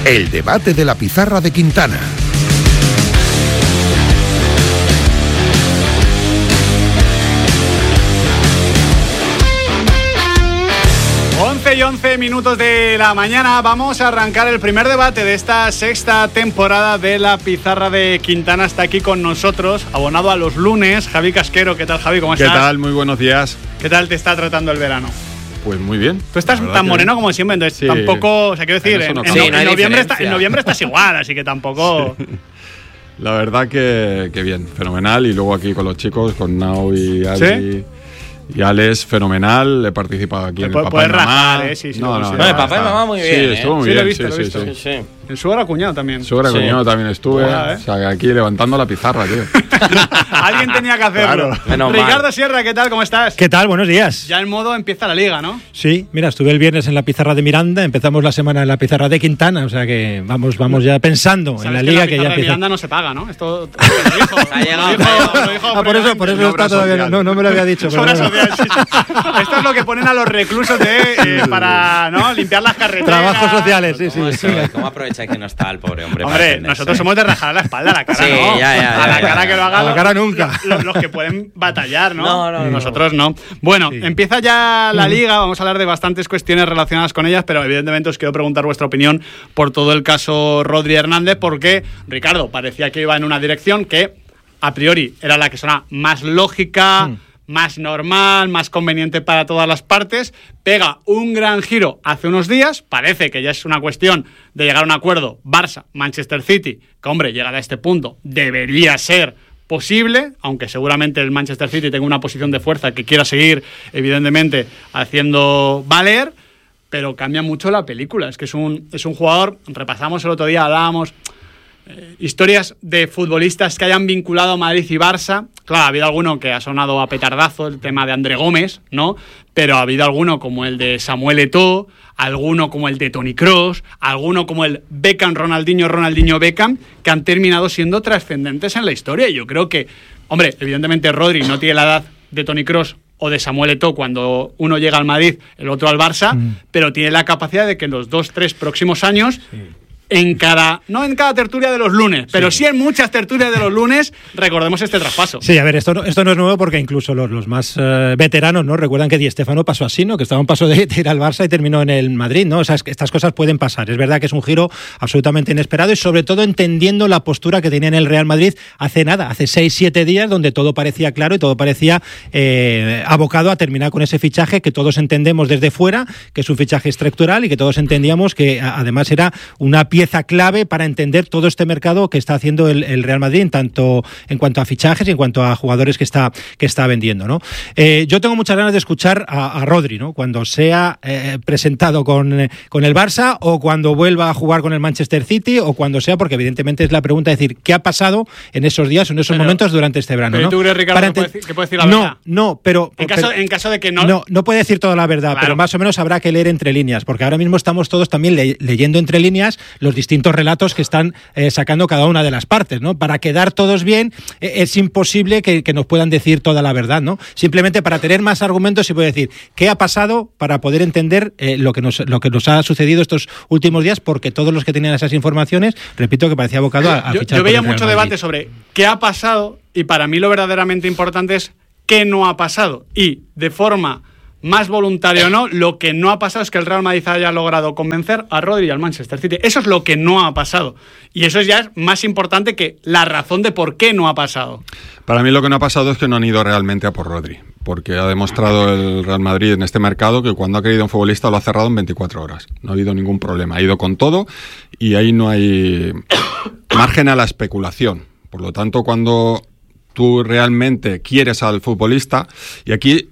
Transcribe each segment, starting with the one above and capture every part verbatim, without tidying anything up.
El debate de la pizarra de Quintana. once y once minutos de la mañana, vamos a arrancar el primer debate de esta sexta temporada de la pizarra de Quintana. Está aquí con nosotros, abonado a los lunes, Javi Casquero. ¿Qué tal, Javi? ¿Cómo estás? ¿Qué tal? Muy buenos días. ¿Qué tal te está tratando el verano? Pues muy bien. Tú estás tan moreno como siempre, entonces sí. Tampoco, o sea, quiero decir, en, no en, sí, en, no en, noviembre está, en noviembre estás igual, así que tampoco... Sí. La verdad que, que bien, fenomenal. Y luego aquí con los chicos, con Nao y Ali... ¿Sí? Y Alex, fenomenal, he participado aquí en el Papá y Mamá. Rajar, eh, sí, sí, no, no, no, no, el Papá y Mamá muy bien. Sí, estuvo muy sí, bien. Lo he visto, sí, lo he visto. Sí, sí. Sí, sí. El suegro cuñado también. Suegro sí. cuñado también estuve. Buena, ¿eh? O sea, aquí levantando la pizarra, tío. Alguien tenía que hacerlo. Claro. Ricardo mal. Sierra, ¿qué tal? ¿Cómo estás? ¿Qué tal? Buenos días. Ya en modo empieza la liga, ¿no? Sí, mira, estuve el viernes en la pizarra de Miranda, empezamos la semana en la pizarra de Quintana, o sea que vamos vamos ya pensando en la liga que, que ya empieza. De Miranda no se paga, ¿no? Esto lo dijo. Ha llegado, lo dijo, lo dijo ah, por eso, por eso no está todavía. social. No, no me lo había dicho. Pero bueno. social, sí, sí. Esto es lo que ponen a los reclusos de, eh, para ¿no? limpiar las carreteras. Trabajos sociales, sí, ¿Cómo, sí. eso, ¿Cómo aprovecháis que no está el pobre hombre? Hombre, nosotros somos de rajar a la espalda, a la cara sí, no. Ya, ya, a la ya, cara ya, que lo hagan. A la cara nunca. Los, los que pueden batallar, ¿no? No, no, no. Nosotros no. Bueno, sí. Empieza ya la liga, vamos a hablar de bastantes cuestiones relacionadas con ellas, pero evidentemente os quiero preguntar vuestra opinión por todo el caso Rodri Hernández, porque Ricardo parecía que iba en una dirección que a priori era la que sonaba más lógica, mm. más normal, más conveniente para todas las partes. Pega un gran giro hace unos días, parece que ya es una cuestión de llegar a un acuerdo Barça-Manchester City, que hombre, llegada a este punto debería ser posible, aunque seguramente el Manchester City tenga una posición de fuerza que quiera seguir, evidentemente, haciendo valer, pero cambia mucho la película. Es que es un, es un jugador, repasamos el otro día, hablábamos... Eh, historias de futbolistas que hayan vinculado a Madrid y Barça. Claro, ha habido alguno que ha sonado a petardazo, el tema de André Gómez, ¿no? Pero ha habido alguno como el de Samuel Eto'o, alguno como el de Toni Kroos, alguno como el Beckham, Ronaldinho, Ronaldinho, Beckham, que han terminado siendo trascendentes en la historia. Y yo creo que, hombre, evidentemente Rodri no tiene la edad de Toni Kroos o de Samuel Eto'o cuando uno llega al Madrid, el otro al Barça, mm. pero tiene la capacidad de que en los dos, tres próximos años... Sí. En cada, no en cada tertulia de los lunes, pero sí, sí en muchas tertulias de los lunes, recordemos este traspaso. Sí, a ver, esto no, esto no es nuevo porque incluso los, los más uh, veteranos, ¿no? Recuerdan que Di Stéfano pasó así, ¿no? Que estaba a un paso de, de ir al Barça y terminó en el Madrid, ¿no? O sea, es que estas cosas pueden pasar. Es verdad que es un giro absolutamente inesperado y sobre todo entendiendo la postura que tenía en el Real Madrid hace nada, hace seis, siete días, donde todo parecía claro y todo parecía eh, abocado a terminar con ese fichaje que todos entendemos desde fuera, que es un fichaje estructural y que todos entendíamos que además era una pieza clave para entender todo este mercado que está haciendo el, el Real Madrid en tanto en cuanto a fichajes y en cuanto a jugadores que está que está vendiendo, ¿no? Eh, yo tengo muchas ganas de escuchar a, a Rodri, ¿no? Cuando sea eh, presentado con, eh, con el Barça o cuando vuelva a jugar con el Manchester City o cuando sea, porque evidentemente es la pregunta de decir qué ha pasado en esos días o en esos pero, momentos durante este verano, pero ¿no? ¿Tú crees, Ricardo, para que, puede decir, que puede decir la no, verdad? No, pero en caso, pero, en caso de que no no no puede decir toda la verdad, claro. Pero más o menos habrá que leer entre líneas, porque ahora mismo estamos todos también le, leyendo entre líneas los distintos relatos que están eh, sacando cada una de las partes, ¿no? Para quedar todos bien, eh, es imposible que, que nos puedan decir toda la verdad, ¿no? Simplemente para tener más argumentos se puede decir qué ha pasado para poder entender eh, lo que nos lo que nos ha sucedido estos últimos días, porque todos los que tenían esas informaciones, repito, que parecía abocado a, a yo, fichar. Yo veía mucho debate sobre qué ha pasado y para mí lo verdaderamente importante es qué no ha pasado y de forma más voluntario o no, lo que no ha pasado es que el Real Madrid haya logrado convencer a Rodri y al Manchester City. Eso es lo que no ha pasado. Y eso ya es más importante que la razón de por qué no ha pasado. Para mí lo que no ha pasado es que no han ido realmente a por Rodri, porque ha demostrado el Real Madrid en este mercado que cuando ha querido un futbolista lo ha cerrado en veinticuatro horas. No ha habido ningún problema. Ha ido con todo y ahí no hay margen a la especulación. Por lo tanto, cuando tú realmente quieres al futbolista, y aquí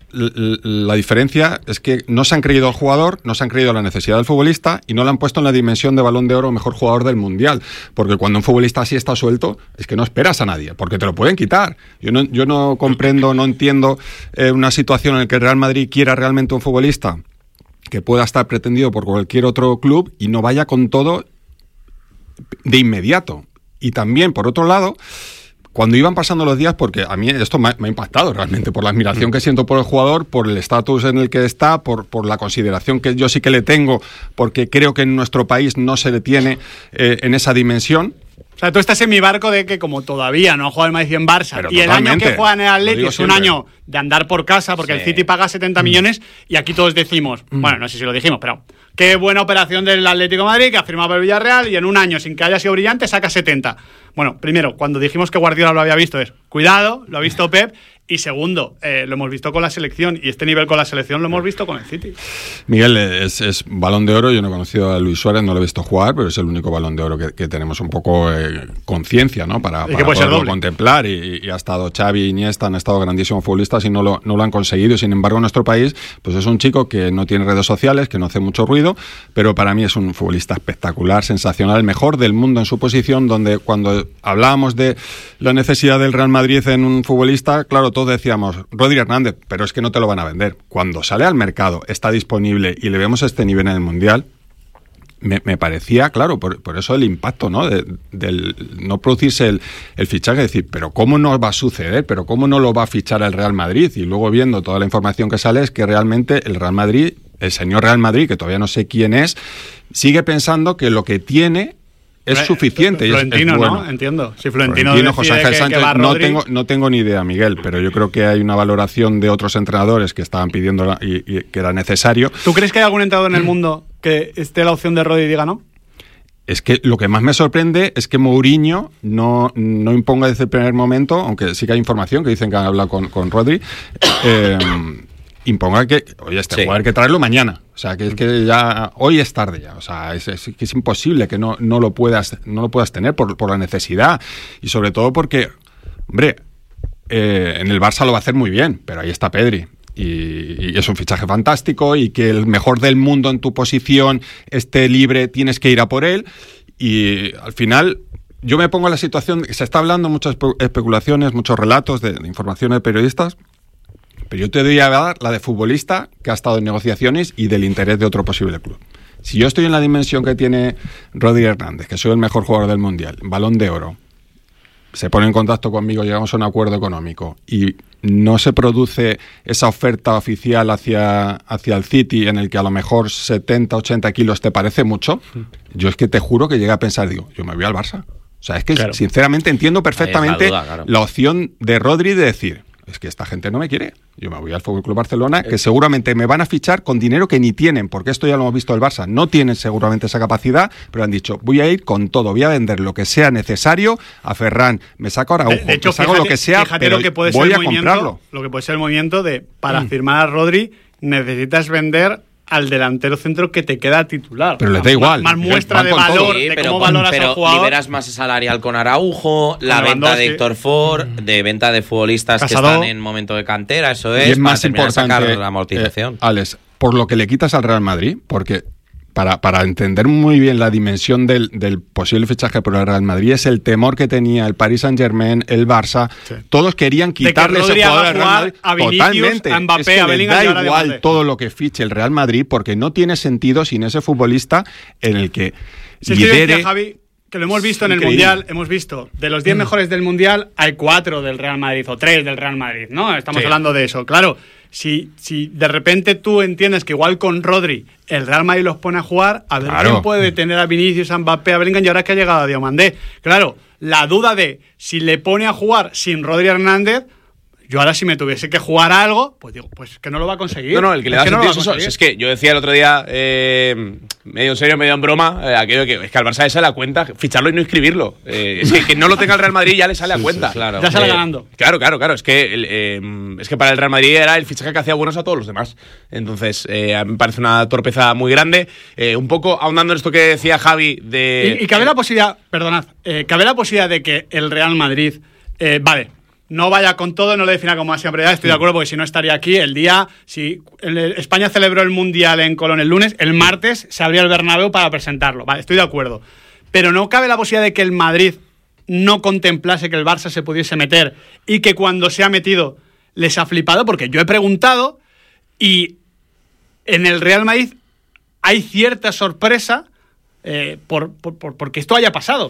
la diferencia es que no se han creído al jugador, no se han creído la necesidad del futbolista y no lo han puesto en la dimensión de Balón de Oro o mejor jugador del Mundial, porque cuando un futbolista así está suelto es que no esperas a nadie, porque te lo pueden quitar. Yo no, yo no comprendo, no entiendo eh, una situación en la que el Real Madrid quiera realmente un futbolista que pueda estar pretendido por cualquier otro club y no vaya con todo de inmediato. Y también, por otro lado, cuando iban pasando los días, porque a mí esto me ha, me ha impactado realmente, por la admiración que siento por el jugador, por el estatus en el que está, por, por la consideración que yo sí que le tengo, porque creo que en nuestro país no se le tiene eh, en esa dimensión. O sea, tú estás en mi barco de que como todavía no ha jugado el Madrid en Barça, Pero y el totalmente. año que juega en el Atleti es siempre. un año de andar por casa, porque Sí. el City paga setenta millones, y aquí todos decimos, mm. bueno, no sé si lo dijimos, pero qué buena operación del Atlético de Madrid, que ha firmado por el Villarreal, y en un año, sin que haya sido brillante, saca setenta. Bueno, primero, cuando dijimos que Guardiola lo había visto es, cuidado, lo ha visto Pep, y segundo, eh, lo hemos visto con la selección, y este nivel con la selección lo hemos visto con el City. Miguel es, es balón de oro. Yo no he conocido a Luis Suárez, no lo he visto jugar, pero es el único balón de oro que, que tenemos un poco eh, conciencia, ¿no? Para, para poderlo contemplar. Y, y ha estado Xavi, Iniesta, han estado grandísimos futbolistas y no lo, no lo han conseguido. Sin embargo, en nuestro país, pues es un chico que no tiene redes sociales, que no hace mucho ruido, pero para mí es un futbolista espectacular, sensacional, el mejor del mundo en su posición, donde cuando hablábamos de la necesidad del Real Madrid en un futbolista, claro, todos decíamos, Rodri Hernández, pero es que no te lo van a vender. Cuando sale al mercado, está disponible y le vemos a este nivel en el Mundial, me, me parecía, claro, por, por eso el impacto, ¿no? De, del no producirse el, el fichaje, decir, pero ¿cómo no va a suceder? ¿Pero cómo no lo va a fichar el Real Madrid? Y luego viendo toda la información que sale es que realmente el Real Madrid, el señor Real Madrid, que todavía no sé quién es, sigue pensando que lo que tiene es suficiente. Florentino, y es, es bueno. ¿no? Entiendo. Si Florentino, Florentino José Ángel que, Sánchez, que no tengo, no tengo ni idea, Miguel, pero yo creo que hay una valoración de otros entrenadores que estaban pidiendo la, y, y que era necesario. ¿Tú crees que hay algún entrenador en el mundo que esté la opción de Rodri y diga no? Es que lo que más me sorprende es que Mourinho no, no imponga desde el primer momento, aunque sí que hay información que dicen que han hablado con, con Rodri, eh, imponga que, oye, este sí. jugador hay que traerlo mañana. O sea, que es que ya hoy es tarde ya. O sea, es, es, que es imposible que no, no lo puedas no lo puedas tener por, por la necesidad. Y sobre todo porque, hombre, eh, en el Barça lo va a hacer muy bien, pero ahí está Pedri. Y, y es un fichaje fantástico, y que el mejor del mundo en tu posición esté libre, tienes que ir a por él. Y al final yo me pongo en la situación, se está hablando muchas especulaciones, muchos relatos de, de información de periodistas, pero yo te voy a dar la de futbolista que ha estado en negociaciones y del interés de otro posible club. Si yo estoy en la dimensión que tiene Rodri Hernández, que soy el mejor jugador del Mundial, balón de oro, se pone en contacto conmigo, llegamos a un acuerdo económico y no se produce esa oferta oficial hacia, hacia el City en el que a lo mejor setenta, ochenta kilos te parece mucho, yo es que te juro que llegué a pensar, digo, yo me voy al Barça. O sea, es que claro, sinceramente entiendo perfectamente la, duda, claro. la opción de Rodri de decir, es que esta gente no me quiere. Yo me voy al F C Barcelona, que seguramente me van a fichar con dinero que ni tienen, porque esto ya lo hemos visto el Barça. No tienen seguramente esa capacidad, pero han dicho, voy a ir con todo, voy a vender lo que sea necesario a Ferran, me saco a Araujo, de hecho, me saco fíjate, lo que sea, pero lo que puede voy ser a comprarlo. Lo que puede ser el movimiento de, para mm. firmar a Rodri, necesitas vender al delantero centro que te queda titular. Pero les da igual. Más, más muestra de valor, sí, de pero cómo con, valoras pero al jugador. Liberas masa salarial con Araujo, con la venta de Héctor Ford, de venta de futbolistas Casado. que están en momento de cantera, eso es, y es más para importante, sacar la amortización. Eh, Alex, por lo que le quitas al Real Madrid, porque para, para entender muy bien la dimensión del, del posible fichaje por el Real Madrid, es el temor que tenía el Paris Saint-Germain, el Barça, sí. todos querían quitarle ese jugador al Real Madrid. A Vinicius, totalmente. A Mbappé, es que a Bellingham, da y ahora igual Mbappé. todo lo que fiche el Real Madrid, porque no tiene sentido sin ese futbolista en el que si lidere... Es que decía, Javi, que lo hemos visto en el Increíble. Mundial, hemos visto, de los diez mm. mejores del Mundial, hay cuatro del Real Madrid, o tres del Real Madrid, ¿no? Estamos sí. hablando de eso, claro. Si, si de repente tú entiendes que igual con Rodri el Real Madrid los pone a jugar, a ver claro. quién puede tener a Vinicius, a Mbappé, a Bellingham, y ahora que ha llegado a Diomandé. Claro, la duda de si le pone a jugar sin Rodri Hernández, yo ahora si me tuviese que jugar a algo, pues digo, pues que no lo va a conseguir. No, no, el que le da es que sentido no es eso. Es que yo decía el otro día, eh, medio en serio, medio en broma, eh, aquello que es que al Barça le sale a cuenta ficharlo y no inscribirlo. Eh, es que, que no lo tenga el Real Madrid ya le sale a cuenta. Sí, sí, claro. Ya sale eh, ganando. Claro, claro, claro. Es que, eh, es que para el Real Madrid era el fichaje que hacía buenos a todos los demás. Entonces, eh, a mí me parece una torpeza muy grande. Eh, un poco ahondando en esto que decía Javi de... Y, y cabe la posibilidad, perdonad, eh, cabe la posibilidad de que el Real Madrid, eh, vale, no vaya con todo, no le defina como máxima prioridad, estoy de acuerdo, porque si no estaría aquí el día, si el, España celebró el Mundial en Colón el lunes, el martes se abría el Bernabéu para presentarlo, vale, estoy de acuerdo, pero no cabe la posibilidad de que el Madrid no contemplase que el Barça se pudiese meter y que cuando se ha metido les ha flipado, porque yo he preguntado y en el Real Madrid hay cierta sorpresa eh, por, por, por porque esto haya pasado.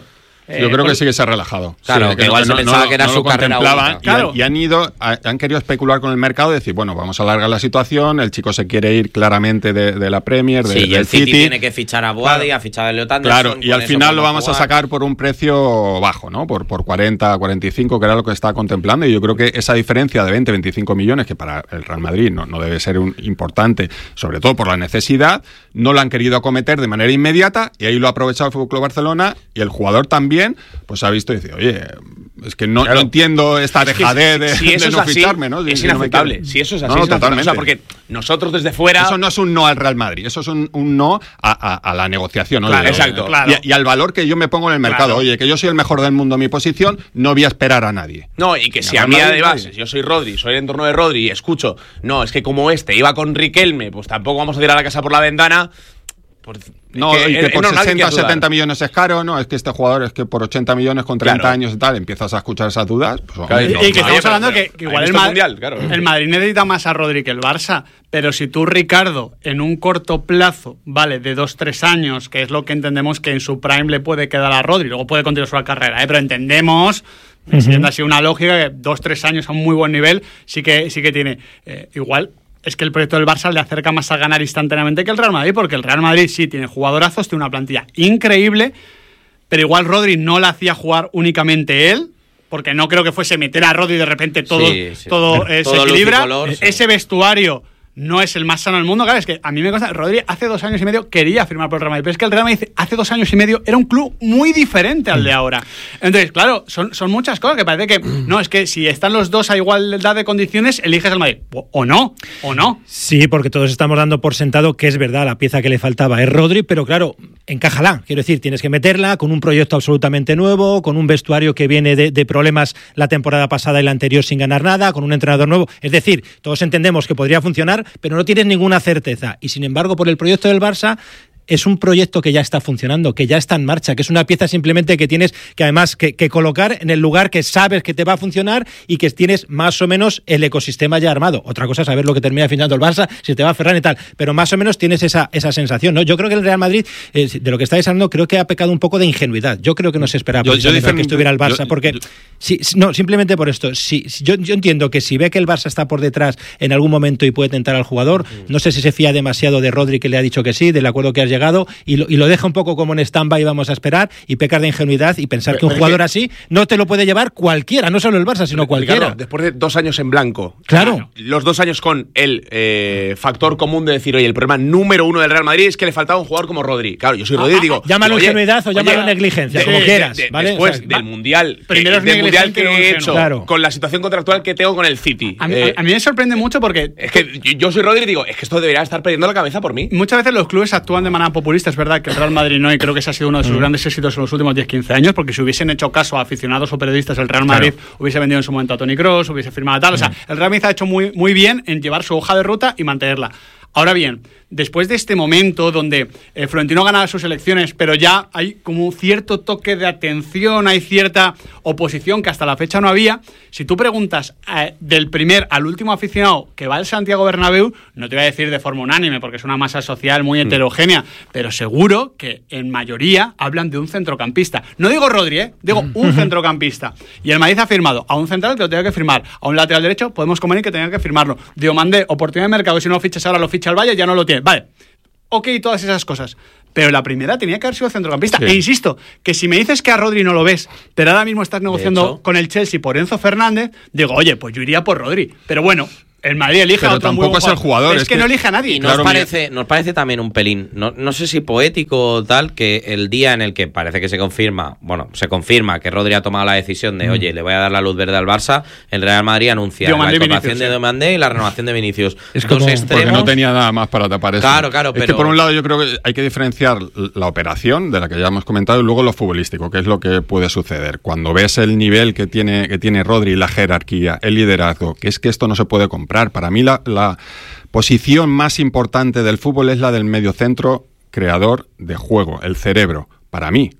Yo creo que sí que se ha relajado. Claro, sí, que igual no, se pensaba no, que era no su carrera única. Y, Claro. han, y han ido, han querido especular con el mercado, decir, bueno, vamos a alargar la situación, el chico se quiere ir claramente de, de la Premier, de, sí, y del el City, City. tiene que fichar a Boadi, Claro. a fichar a Leotard. Claro, y al final lo vamos a sacar por un precio bajo, ¿no? Por, por cuarenta, cuarenta y cinco, que era lo que estaba contemplando, y yo creo que esa diferencia de veinte, veinticinco millones, que para el Real Madrid no, no debe ser un, importante, sobre todo por la necesidad, no lo han querido acometer de manera inmediata, y ahí lo ha aprovechado el F C Barcelona, y el jugador también, pues ha visto y dice, oye, es que no, Claro. no entiendo esta dejadez de, si eso de es no así, ficharme, ¿no? Si- es si no me inaceptable. quieren. Si eso es así, No, es inaceptable. totalmente. O sea, porque nosotros desde fuera... Eso no es un no al Real Madrid, eso es un, un no a, a, a la negociación, ¿no? Claro, De- exacto, y, claro. y al valor que yo me pongo en el mercado. Claro. Oye, que yo soy el mejor del mundo en mi posición, no voy a esperar a nadie. No, y que si Real a mí Madrid, además, nadie. yo soy Rodri, soy el entorno de Rodri y escucho, no, es que como este iba con Riquelme, pues tampoco vamos a tirar la casa por la ventana. Pues, No, es y que es por normal que sesenta, quieras dudar. setenta millones es caro, no, es que este jugador es que por ochenta millones con treinta Claro. años y tal, empiezas a escuchar esas dudas. Pues, Claro, hombre, Y, no, y que no, estamos pero- hablando pero- que, que ahí igual el, está el Ma- Mundial, claro. el Madrid necesita más a Rodri que el Barça, pero si tú, Ricardo, en un corto plazo, vale, de dos, tres años, que es lo que entendemos que en su prime le puede quedar a Rodri, luego puede continuar su carrera, ¿eh? Pero entendemos, siendo así una lógica, que dos, tres años a un muy buen nivel, sí que, sí que tiene. Eh, igual es que el proyecto del Barça le acerca más a ganar instantáneamente que el Real Madrid, porque el Real Madrid sí tiene jugadorazos, tiene una plantilla increíble, pero igual Rodri no la hacía jugar únicamente él, porque no creo que fuese meter a Rodri y de repente todo, Sí, sí. todo eh, Todo se luz y equilibra. color, sí. Ese vestuario no es el más sano del mundo. Claro, es que a mí me consta, Rodri hace dos años y medio quería firmar por el Real Madrid, pero es que el Real Madrid hace dos años y medio era un club muy diferente al de ahora. Entonces, claro, son, son muchas cosas que parece que, no, es que si están los dos a igualdad de condiciones, eliges al Madrid. O, o no, o no. Sí, porque todos estamos dando por sentado que es verdad, la pieza que le faltaba es Rodri, pero claro, encájala. Quiero decir, tienes que meterla con un proyecto absolutamente nuevo, con un vestuario que viene de, de problemas la temporada pasada y la anterior sin ganar nada, con un entrenador nuevo. Es decir, todos entendemos que podría funcionar, pero no tienes ninguna certeza. Y sin embargo, por el proyecto del Barça, es un proyecto que ya está funcionando, que ya está en marcha, que es una pieza simplemente que tienes que además que, que colocar en el lugar que sabes que te va a funcionar y que tienes más o menos el ecosistema ya armado. Otra cosa es saber lo que termina finando el Barça, si te va a Ferran y tal, pero más o menos tienes esa, esa sensación, ¿no? Yo creo que el Real Madrid, eh, de lo que estáis hablando, creo que ha pecado un poco de ingenuidad. Yo creo que no se esperaba Yo- yo precisamente dicen- que estuviera el Barça, yo- porque yo- si, si- no, simplemente por esto, si, si- yo, yo entiendo que si ve que el Barça está por detrás en algún momento y puede tentar al jugador, no sé si se fía demasiado de Rodri, que le ha dicho que sí, del acuerdo que has llegado, y lo, y lo deja un poco como en stand-by, vamos a esperar, y pecar de ingenuidad y pensar Pero- que un pero es jugador que- así no te lo puede llevar cualquiera, no solo el Barça, sino cualquiera. Ricardo, después de dos años en blanco. Claro. Los dos años con el eh, factor común de decir, oye, el problema número uno del Real Madrid es que le faltaba un jugador como Rodri. Claro, yo soy Rodri y digo. Llámalo oye, ingenuidad o oye, llámalo negligencia, de- como de- quieras, de- ¿vale? Después O sea, del va- mundial, que- Primero es del mundial negligente que y luego he ingenuo. hecho, Claro. con la situación contractual que tengo con el City. A mí, Eh, a mí me sorprende mucho porque es que yo- yo soy Rodri y digo, es que esto debería estar perdiendo la cabeza por mí. muchas veces los clubes actúan de manera populista. Es verdad que el Real Madrid no, y creo que ese ha sido uno de sus grandes éxitos en los últimos diez quince años, porque si hubiesen hecho caso a aficionados o periodistas, el Real Madrid hubiese vendido en su momento a Toni Kroos, hubiese firmado a tal. O sea, el Real Madrid ha hecho muy, muy bien en llevar su hoja de ruta y mantenerla. Ahora bien, después de este momento donde eh, Florentino gana sus elecciones, pero ya hay como un cierto toque de atención, hay cierta oposición que hasta la fecha no había, si tú preguntas eh, del primer al último aficionado que va al Santiago Bernabéu, no te voy a decir de forma unánime, porque es una masa social muy heterogénea, pero seguro que en mayoría hablan de un centrocampista. No digo Rodri, ¿eh? Digo un centrocampista. Y el Madrid ha firmado a un central que lo tenía que firmar, a un lateral derecho podemos convenir que tenía que firmarlo. Diomandé, oportunidad de mercado, si no lo fichas ahora, lo ficha el Valle, ya no lo tiene. Vale, ok, todas esas cosas. Pero la primera tenía que haber sido centrocampista. Sí. E insisto, que si me dices que a Rodri no lo ves, pero ahora mismo estás negociando hecho. con el Chelsea por Enzo Fernández, digo, oye, pues yo iría por Rodri. Pero bueno, el Madrid elige Pero a otro muy tampoco buen es el jugador, Es, es que, que- no elige a nadie. Y nos, Claro, parece, nos parece también un pelín, no, no sé si poético o tal, que el día en el que parece que se confirma, bueno, se confirma que Rodri ha tomado la decisión de, oye, le voy a dar la luz verde al Barça, el Real Madrid anuncia Diomandé la y incorporación Vinicius, de sí. Diomandé y la renovación de Vinicius. Es Dos como- porque extremos. Porque no tenía nada más para tapar eso. Claro, claro, Es pero- que por un lado yo creo que hay que diferenciar la operación, de la que ya hemos comentado, y luego lo futbolístico, que es lo que puede suceder. Cuando ves el nivel que tiene, que tiene Rodri, la jerarquía, el liderazgo, que es que esto no se puede comprar. Para mí la, la posición más importante del fútbol es la del mediocentro creador de juego, el cerebro, para mí.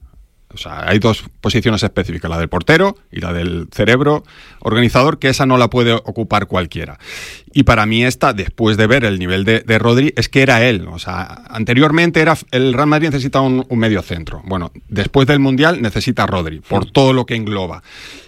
O sea, hay dos posiciones específicas, la del portero y la del cerebro organizador, que esa no la puede ocupar cualquiera. Y para mí esta, después de ver el nivel de, de Rodri, es que era él. O sea, anteriormente era el Real Madrid necesita un, un medio centro. Bueno, después del Mundial necesita Rodri, por todo lo que engloba.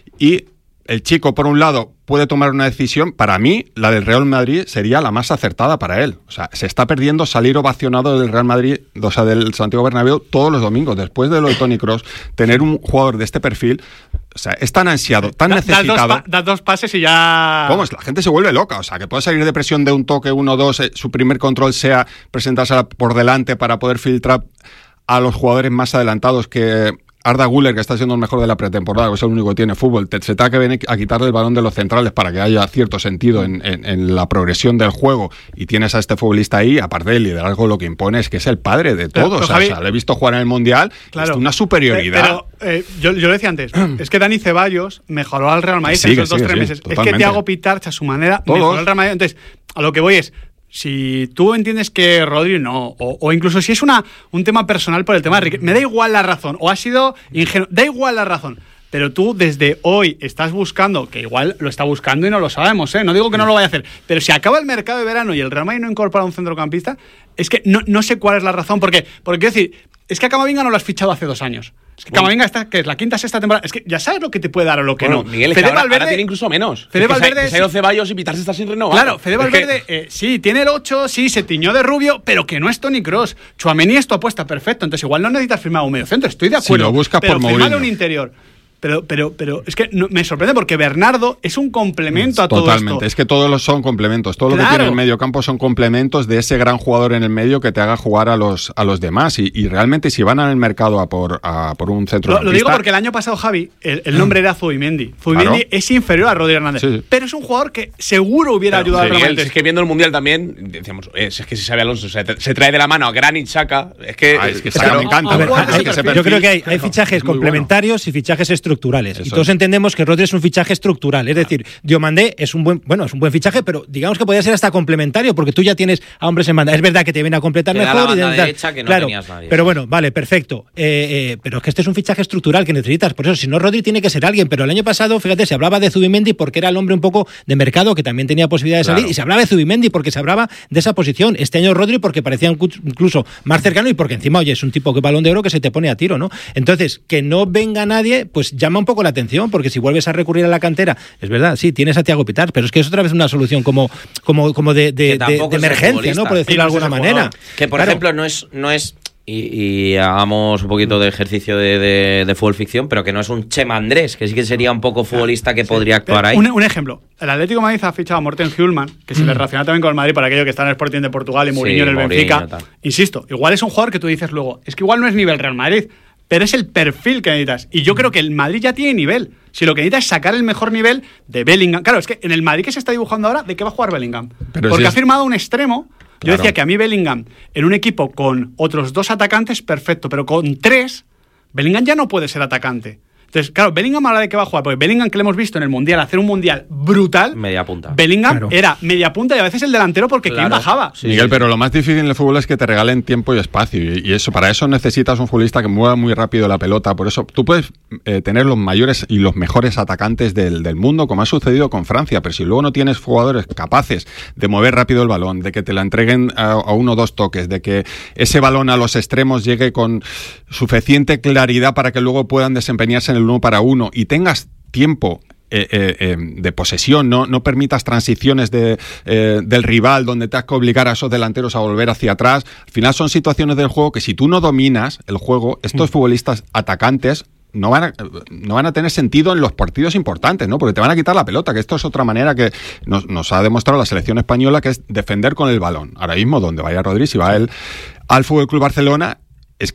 Y el chico, por un lado, puede tomar una decisión. Para mí, la del Real Madrid sería la más acertada para él. O sea, se está perdiendo salir ovacionado del Real Madrid, o sea, del Santiago Bernabéu todos los domingos. Después de lo de Toni Kroos, tener un jugador de este perfil, o sea, es tan ansiado, tan da, necesitado. Das dos, pa- das dos pases y ya... Vamos, la gente se vuelve loca. O sea, que puede salir de presión de un toque uno dos, eh, su primer control sea presentarse por delante para poder filtrar a los jugadores más adelantados, que Arda Güler, que está siendo el mejor de la pretemporada, que es el único que tiene fútbol, te, se te ha que venir a quitarle el balón de los centrales para que haya cierto sentido en, en, en la progresión del juego, y tienes a este futbolista ahí, aparte del liderazgo, lo que impone es que es el padre de pero, todos. pero, o sea, Javi, o sea, le he visto jugar en el Mundial, claro, es una superioridad. Pero eh, yo, yo lo decía antes, es que Dani Ceballos mejoró al Real Madrid sigue, en esos dos sigue, tres sí, meses. totalmente. Es que Thiago Pitarch, a su manera, Todos. mejoró al Real Madrid. Entonces, a lo que voy es, si tú entiendes que Rodri no, o, o incluso si es una un tema personal por el tema de Riquelme, me da igual la razón, o ha sido ingenuo, da igual la razón, pero tú desde hoy estás buscando, que igual lo está buscando y no lo sabemos, ¿eh? No digo que no lo vaya a hacer, pero si acaba el mercado de verano y el Real Madrid no incorpora a un centrocampista, es que no, no sé cuál es la razón, porque, porque quiero decir, es que a Camavinga no lo has fichado hace dos años. Es que bueno, Camavinga está, que es la quinta, sexta temporada. Es que ya sabes lo que te puede dar o lo que bueno, no. Miguel, es Fede que ahora, Valverde ahora tiene incluso menos. Fede es que Valverde se, se ha ido Ceballos y Pitarch está sin renovar. Claro, Fede Valverde, es que... eh, sí, tiene el ocho, sí, se tiñó de rubio, pero que no es Toni Kroos. Tchouaméni es tu apuesta perfecto. Entonces igual no necesitas firmar un medio centro, estoy de acuerdo. Si lo buscas pero por firmar Mourinho. un interior. Pero, pero, pero es que no, me sorprende porque Bernardo es un complemento a todo Totalmente, esto. es que todos los son complementos. Todo Claro. lo que tiene el medio campo son complementos de ese gran jugador en el medio que te haga jugar a los, a los demás. Y, y realmente, si van al mercado a por, a por un centro. Lo, lo digo porque el año pasado, Javi, el, el nombre era Zubimendi. Zubimendi Claro. es inferior a Rodri Hernández. Sí. Pero es un jugador que seguro hubiera Pero, ayudado sí, al Real Miguel, Madrid. es que viendo el Mundial también, decíamos, eh, es que si sabe Alonso, se, se trae de la mano a Granit Xhaka, es que... Ah, es que es Xhaka que- me encanta. a ver, Es hay- que ese yo perfil creo que hay, hay es fichajes muy bueno. complementarios y fichajes estructurales. Eso y todos es. entendemos que Rodri es un fichaje estructural. Es decir, Diomandé es un buen, bueno, es un buen fichaje, pero digamos que podría ser hasta complementario, porque tú ya tienes a hombres en banda. Es verdad que te viene a completar Te da mejor. la y banda de- tal. derecha que no Claro, tenías nadie. pero bueno, vale, perfecto. Eh, eh, pero es que este es un fichaje estructural que necesitas. Por eso, si no, Rodri tiene que ser alguien. Pero el año pasado, fíjate, se hablaba de Zubimendi porque era el hombre un poco de mercado que también tenía posibilidad de salir. Claro. Y se hablaba de Zubimendi porque se hablaba de esa posición. Este año Rodri porque parecía incluso más cercano y porque encima, oye, es un tipo que balón de oro que se te pone a tiro, ¿no? Entonces, que no venga nadie, pues llama un poco la atención, porque si vuelves a recurrir a la cantera, es verdad, sí, tienes a Thiago Pitarch, pero es que es otra vez una solución como, como, como de, de, Que de- tampoco de es el emergencia, futbolista. ¿no? Por decirlo de Sí, no es alguna ese manera. jugador. Que por Claro. ejemplo no es, no es y, y hagamos un poquito de ejercicio de, de, de fútbol ficción, pero que no es un Chema Andrés, que sí que sería un poco futbolista que podría actuar ahí. Un, un ejemplo, el Atlético de Madrid ha fichado a Morten Hjulman, que se le relaciona también con el Madrid para aquello que está en el Sporting de Portugal y Mourinho Sí, en el Mourinho, Benfica. tal. Insisto, igual es un jugador que tú dices luego, es que igual no es nivel Real Madrid, pero es el perfil que necesitas. Y yo creo que el Madrid ya tiene nivel. Si lo que necesita es sacar el mejor nivel de Bellingham. Claro, es que en el Madrid que se está dibujando ahora, ¿de qué va a jugar Bellingham? Pero Porque si ha es- firmado un extremo. Yo Claro. decía que a mí Bellingham, en un equipo con otros dos atacantes, perfecto, pero con tres, Bellingham ya no puede ser atacante. Entonces, claro, Bellingham ahora de qué va a jugar, porque Bellingham que le hemos visto en el Mundial hacer un Mundial brutal, Media punta. Bellingham Claro. era media punta y a veces el delantero porque Claro. quién bajaba. Sí, Miguel, sí, pero lo más difícil en el fútbol es que te regalen tiempo y espacio. Y, y eso, para eso necesitas un futbolista que mueva muy rápido la pelota. Por eso tú puedes eh, tener los mayores y los mejores atacantes del, del mundo, como ha sucedido con Francia. Pero si luego no tienes jugadores capaces de mover rápido el balón, de que te la entreguen a, a uno o dos toques, de que ese balón a los extremos llegue con suficiente claridad para que luego puedan desempeñarse en el uno para uno y tengas tiempo Eh, eh, eh, de posesión, no, no permitas transiciones de, eh, del rival donde te has que obligar a esos delanteros a volver hacia atrás. Al final son situaciones del juego que si tú no dominas el juego, estos futbolistas atacantes no van a, no van a tener sentido en los partidos importantes, ¿no? Porque te van a quitar la pelota, que esto es otra manera que nos, nos ha demostrado la selección española, que es defender con el balón. Ahora mismo, donde vaya Rodri, si va él al F C Barcelona,